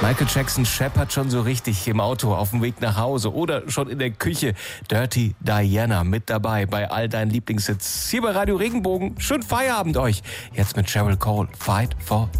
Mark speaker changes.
Speaker 1: Michael Jackson scheppert schon so richtig im Auto auf dem Weg nach Hause oder schon in der Küche. Dirty Diana mit dabei bei all deinen Lieblingshits. Hier bei Radio Regenbogen. Schönen Feierabend euch. Jetzt mit Sheryl Cole. Fight for